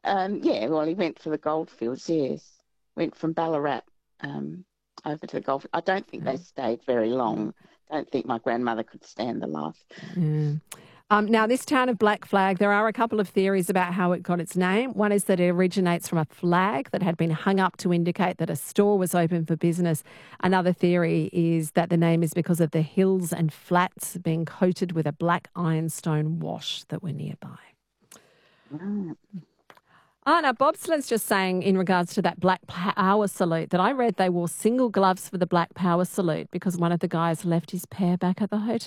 Yeah, well, he went for the goldfields, yes. Went from Ballarat over to the gold. I don't think they stayed very long. Don't think my grandmother could stand the life. Yeah. Now, this town of Black Flag, there are a couple of theories about how it got its name. One is that it originates from a flag that had been hung up to indicate that a store was open for business. Another theory is that the name is because of the hills and flats being coated with a black ironstone wash that were nearby. Right. Now Bobsled's just saying in regards to that Black Power salute that I read they wore single gloves for the Black Power salute because one of the guys left his pair back at the hotel.